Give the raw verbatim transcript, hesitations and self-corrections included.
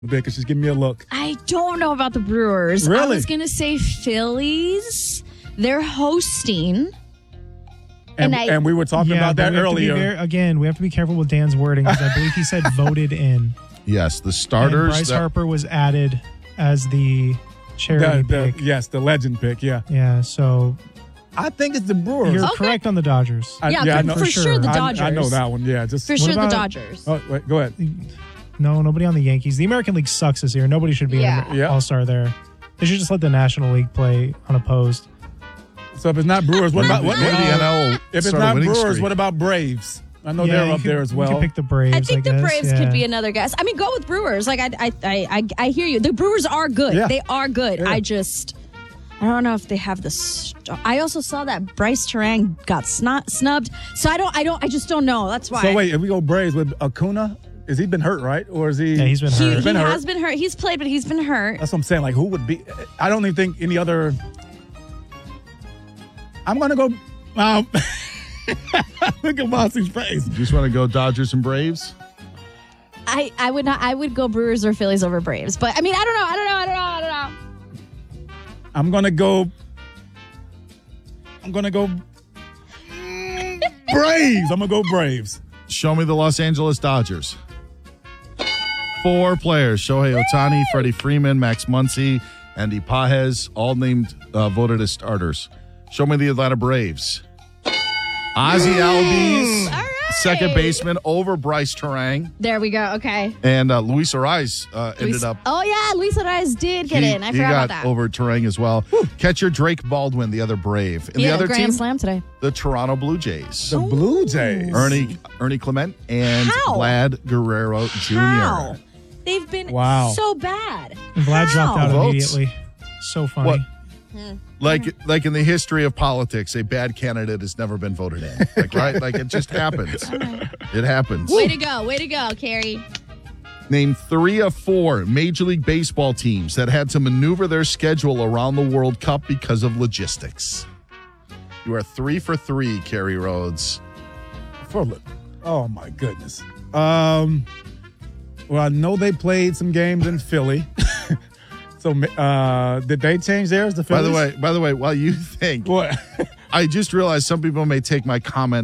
because she's giving me a look. I don't know about the Brewers. Really? I was going to say Phillies. They're hosting. And, And I- and we were talking Yeah, about but that we have to be earlier. very- again, we have to be careful with Dan's wording because I believe he said voted in. Yes, the And starters. Bryce that- Harper was added as the charity The- the- pick. yes, the legend pick, yeah. Yeah, so I think it's the Brewers. you're Okay. correct on the Dodgers. I, Yeah, I for- know, for sure the I- Dodgers. I, know that one, yeah. Just For sure, about- the Dodgers. Oh, wait, go ahead. No, nobody on the Yankees. The American League sucks this year. Nobody should be Yeah. an Yeah. all-star there. They should just let the National League play unopposed. So if it's not Brewers, what about what? Maybe the N L If it's started not winning Brewers, streak. what about Braves? I know Yeah, they're you up could- there as You well. can pick the Braves. I think the guess. Braves yeah. could be another guess. I mean, go with Brewers. Like I, I, I, I, I hear you. The Brewers are good. Yeah. They are good. Yeah. I just, I don't know if they have the. St- I also saw that Bryce Terang got snu- snubbed. So I don't, I don't, I just don't know. That's why. So wait, if we go Braves with Acuna, is he been hurt, right? Or is he? Yeah, he's been He, hurt. he been hurt. has been hurt. He's played, but he's been hurt. That's what I'm saying. Like, who would be? I don't even think any other. I'm gonna go. Um, look at Mossy's face. You just want to go Dodgers and Braves? I, I would not. I would go Brewers or Phillies over Braves. But I mean, I don't know. I don't know. I don't know. I don't know. I'm gonna go. I'm gonna go. mm, Braves. I'm gonna go Braves. Show me the Los Angeles Dodgers. Four players: Shohei Ohtani, Freddie Freeman, Max Muncy, Andy Pajes, all named uh, voted as starters. Show me the Atlanta Braves. Ozzy Albies, All right. second baseman over Bryce Terang, There we go. Okay. and uh, Luis Ariz uh, ended Luis- up. Oh yeah, Luis Ariz did get he, in. I he forgot got about that. over Terang as well. Catcher Drake Baldwin, the other Brave, and He the had a other grand team, slam today. the Toronto Blue Jays. The Blue Jays. Ernie Ernie Clement and How? Vlad Guerrero Junior How? They've been Wow. so bad. And Vlad dropped How? out Votes. immediately. So funny. What? Like, like in the history of politics, a bad candidate has never been voted in. Like, right? Like, it just happens. It happens. Way to go. Way to go, Carrie. Name three of four Major League Baseball teams that had to maneuver their schedule around the World Cup because of logistics. You are three for three, Kerry Rhodes. For, oh my goodness. Um. Well, I know they played some games in Philly. So, uh, did they change theirs? The By Phillies? the way, by the way, while you think, What? I just realized some people may take my comment